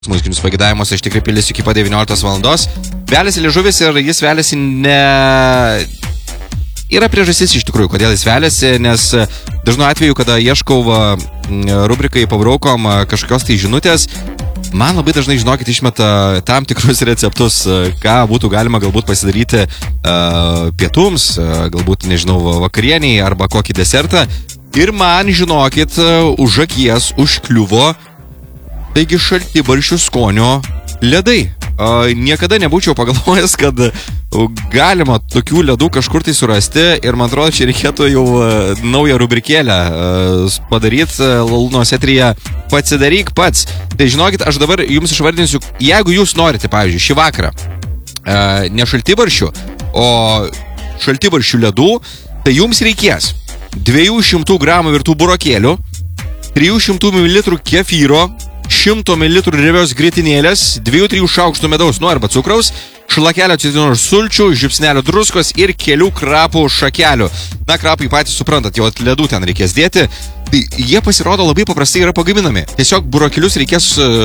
Muzikinius pagėdavimus aš tikrai pildysiu iki 19 valandos. Veliasi liežuvis ir jis veliasi ne... Yra priežastis iš tikrųjų, kodėl jis veliasi, nes dažnu atveju, kada ieškau rubrikai pabraukom kažkokios tai žinutės, man labai dažnai, žinokit, išmeta tam tikrus receptus, ką būtų galima galbūt pasidaryti pietums, galbūt, nežinau, vakarieniai arba kokį desertą. Ir man, žinokit, už akies užkliuvo taigi šaltibarščių skonio ledai. Niekada nebūčiau pagalvojęs, kad galima tokių ledų kažkur tai surasti ir man atrodo, čia reikėtų jau naują rubrikėlę padaryti Lalūnos eteryje Pasidaryk pats. Tai žinokit, aš dabar jums išvardinsiu, jeigu jūs norite, pavyzdžiui, šį vakarą ne šaltibarščių, o šaltibarščių ledų, tai jums reikės 200 gramų virtų burokėlių, 300 ml kefyro, 100 ml riebios grietinėlės, 2-3 šaukštų medaus, arba cukraus, šlakelio citrinos sulčių, žiupsnelio druskos ir kelių krapų šakelių. Na, krapai patys suprantat, jau ledų ten reikės dėti. Tai jie pasirodo labai paprastai yra pagaminami. Tiesiog burokėlius reikės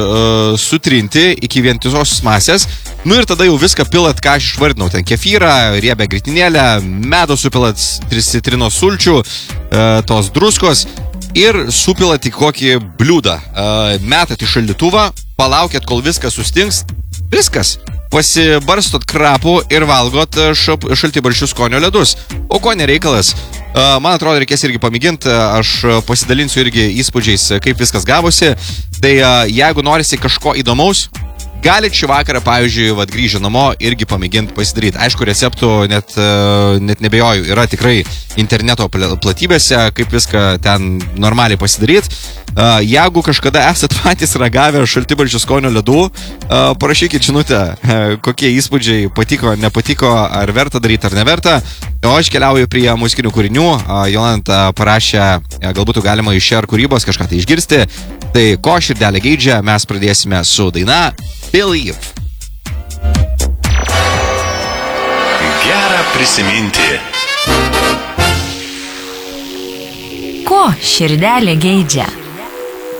sutrinti iki vientisos masės. Nu ir tada jau viską pilat, ką aš išvardinau. Ten kefyrą, riebę grietinėlę, medų supilat, citrinos sulčių, tos druskos. Ir supilat į kokį bliūdą. Metat į šaldytuvą, palaukėt, kol viskas sustings. Viskas. Pasibarstot krapų ir valgot šaltibarščių skonio ledus. O ko nereikalas? Man atrodo, reikės irgi pamėginti. Aš pasidalinsiu irgi įspūdžiais, kaip viskas gavosi. Tai jeigu norisi kažko įdomaus, galit šį vakarą, pavyzdžiui, grįžę namo irgi pamėginti pasidaryti. Aišku, receptų net nebejoju, yra tikrai interneto platybėse, kaip viską ten normaliai pasidaryti. Jeigu kažkada esat patys ragavę šaltibarščių skonio ledų, parašykit žinutę, kokie įspūdžiai patiko, nepatiko, ar verta daryti, ar neverta. O aš keliauju prie muzikinių kūrinių. Jolanta parašė, galbūt galima iš šer kūrybos kažką tai išgirsti. Tai ko širdelė geidžia, mes pradėsime su daina Believe. Gera prisiminti. Ko širdelė geidžia?